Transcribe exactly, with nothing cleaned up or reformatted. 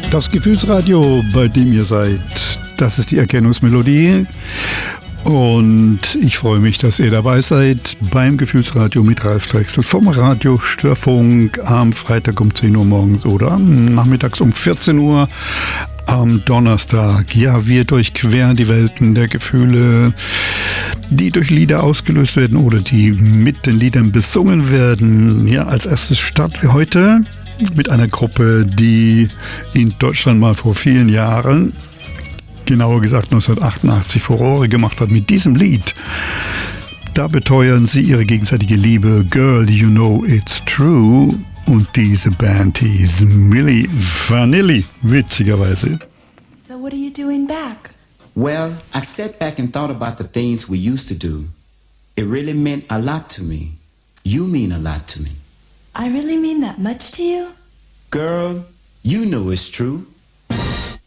Das Gefühlsradio, bei dem ihr seid, das ist die Erkennungsmelodie. Und ich freue mich, dass ihr dabei seid beim Gefühlsradio mit Ralf Drechsel vom Radio Störfunk am Freitag um zehn Uhr morgens oder nachmittags um vierzehn Uhr am Donnerstag. Ja, wir durchqueren die Welten der Gefühle, die durch Lieder ausgelöst werden oder die mit den Liedern besungen werden. Ja, als erstes starten wir heute mit einer Gruppe, die in Deutschland mal vor vielen Jahren, genauer gesagt neunzehnhundertachtundachtzig, Furore gemacht hat mit diesem Lied. Da beteuern sie ihre gegenseitige Liebe. Girl, you know it's true. Und diese Band hieß Milli Vanilli, witzigerweise. So what are you doing back? Well, I sat back and thought about the things we used to do. It really meant a lot to me. You mean a lot to me. I really mean that much to you? Girl, you know it's true.